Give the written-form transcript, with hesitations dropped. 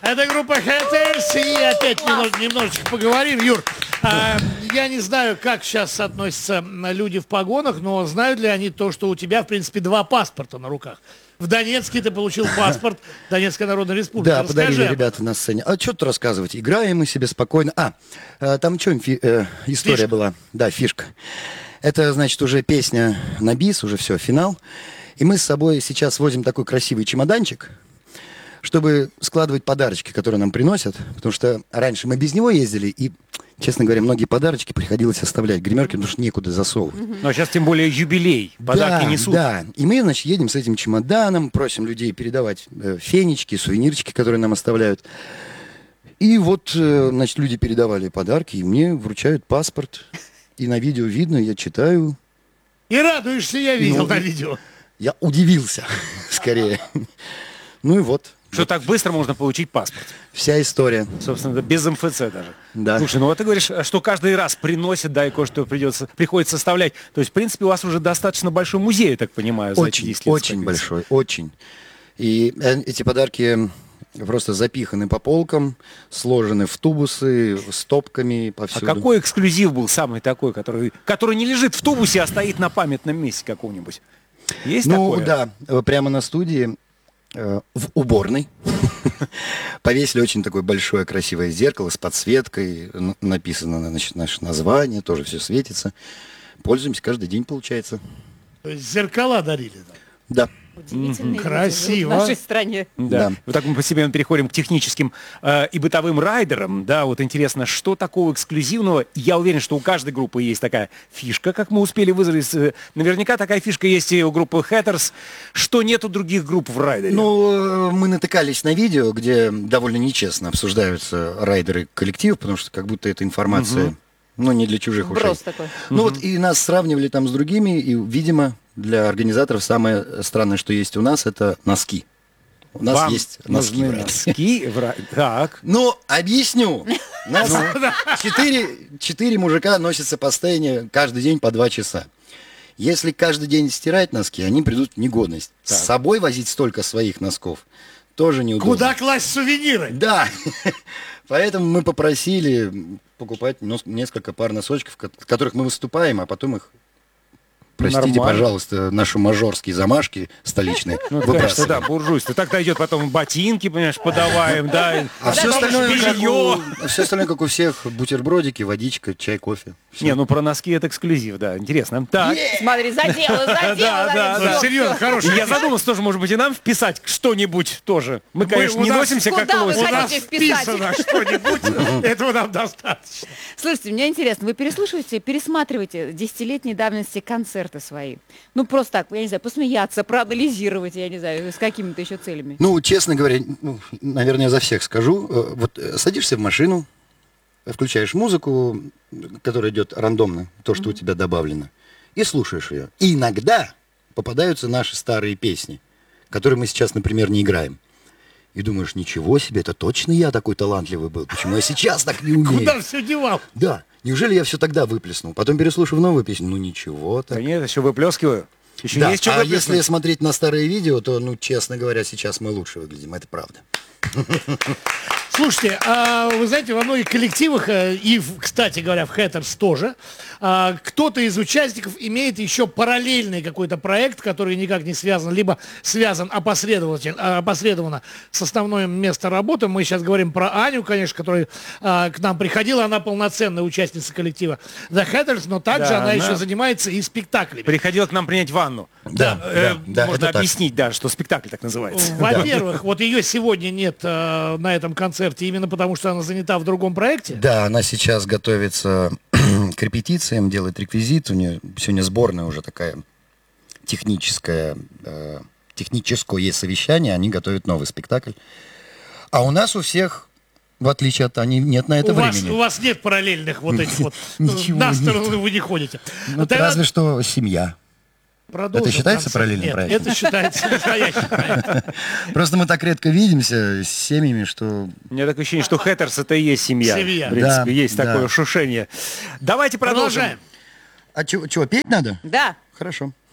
Это группа Hatters, и опять немножечко поговорим. Юр, я не знаю, как сейчас относятся люди в погонах, но знают ли они то, что у тебя, в принципе, 2 паспорта на руках? В Донецке ты получил паспорт Донецкой Народной Республики. Да, Расскажи подарили ребята на сцене. А что тут рассказывать? Играем мы себе спокойно. Там что, история Фишка. была. Да, фишка. Это, значит, уже песня на бис, уже все, финал. И мы с собой сейчас возим такой красивый чемоданчик, чтобы складывать подарочки, которые нам приносят. Потому что раньше мы без него ездили, и, честно говоря, многие подарочки приходилось оставлять гримерки, потому что некуда засовывать. Ну, а сейчас тем более юбилей, подарки Да, несут. да. И мы, значит, едем с этим чемоданом, просим людей передавать фенечки, сувенирчики, которые нам оставляют. И вот, значит, люди передавали подарки, и мне вручают паспорт. И на видео видно, я читаю. И радуешься, я видел Ну, на видео. Я удивился, скорее. Ну и вот. Что так быстро можно получить паспорт. Вся история. Собственно, без МФЦ даже. Да. Слушай, ну вот ты говоришь, что каждый раз приносят, да, и кое-что приходится составлять. То есть, в принципе, у вас уже достаточно большой музей, я так понимаю, за эти 10 лет. Очень большой, очень. И эти подарки просто запиханы по полкам, сложены в тубусы, стопками А повсюду. какой эксклюзив был самый такой, который не лежит в тубусе, а стоит на памятном месте каком-нибудь? Есть Ну такое? да, прямо на студии, в уборной, повесили очень такое большое красивое зеркало с подсветкой, написано, значит, наше название, тоже все светится. Пользуемся каждый день, получается. То есть зеркала дарили. Да. Удивительные люди Красиво. в нашей стране. Да. Да. Вот так мы постепенно переходим к техническим и бытовым райдерам. Да, вот интересно, что такого эксклюзивного? Я уверен, что у каждой группы есть такая фишка, как мы успели выразить. Наверняка такая фишка есть и у группы Hatters, что нет у других групп в райдере. Ну, мы натыкались на видео, где довольно нечестно обсуждаются райдеры коллектив, потому что как будто эта информация, ну, не для чужих ушей. Вброс такой. Ну вот и нас сравнивали там с другими, и, видимо, для организаторов самое странное, что есть у нас, это носки. У нас Вам есть носки. нужны брат. носки Так. Ну, объясню. Нас 4 мужика носятся по сцене каждый день по 2 часа. Если каждый день стирать носки, они придут в негодность. С собой возить столько своих носков тоже неудобно. Куда класть сувениры? Да. Поэтому мы попросили покупать несколько пар носочков, в которых мы выступаем, а потом их, простите, Нормально. пожалуйста, наши мажорские замашки столичные Ну, это, конечно, выбрасываем. да, буржуйство. Так-то идет потом ботинки, понимаешь, подаваем, да. А все остальное, белье. как у всех, бутербродики, водичка, чай, кофе. Всё. Не, ну про носки это эксклюзив, да, интересно. Так. Смотри, задела. Да. Серьезно, хороший. Я задумался тоже, может быть, и нам вписать что-нибудь тоже. Мы, конечно, у не нас- носимся как Куда вы лоси. У нас хотите вписать? вписано что-нибудь, этого нам достаточно. Слушайте, мне интересно, вы переслушиваете, пересматриваете десятилетней давности концерты свои? Ну, просто так, я не знаю, посмеяться, проанализировать, я не знаю, с какими-то еще целями. Ну, честно говоря, наверное, за всех скажу. Вот садишься в машину, включаешь музыку, которая идет рандомно, то, что у тебя добавлено, и слушаешь ее. И иногда попадаются наши старые песни, которые мы сейчас, например, не играем. И думаешь, ничего себе, это точно я такой талантливый был. Почему я сейчас так не умею? Куда все девал? Да, неужели я все тогда выплеснул? Потом переслушав новую песню, ну ничего так. Да нет, еще выплескиваю. Еще Да, есть что а выплеснуть. если смотреть на старые видео, то, ну, честно говоря, сейчас мы лучше выглядим, это правда. Слушайте, вы знаете, во многих коллективах, и, кстати говоря, в Hatters тоже, кто-то из участников имеет еще параллельный какой-то проект, который никак не связан, либо связан опосредованно с основным местом работы. Мы сейчас говорим про Аню, конечно, которая к нам приходила, она полноценная участница коллектива The Hatters, но также Да, она она- еще занимается и спектаклями. Приходила к нам принять ванну. Да, да, Можно это так. объяснить, да, что спектакль так называется. Во-первых, вот ее сегодня нет на этом концерте именно потому, что она занята в другом проекте. Да, она сейчас готовится к репетициям, делает реквизит. У нее сегодня сборная уже такая техническое совещание. Они готовят новый спектакль. А у нас у всех, в отличие от Ани, нет на это У времени. вас нет параллельных вот этих вот. Ничего На нет. сторону вы не ходите. Ну, Тогда разве что семья. продолжим это считается концерт. параллельным Нет, проектом? это считается настоящим проектом. Просто мы так редко видимся с семьями, что... У меня такое ощущение, что Hatters это и есть семья. Семья. В принципе, Да, есть да. такое шушение. Давайте продолжим. Продолжаем. А чего, петь надо? Да. Хорошо.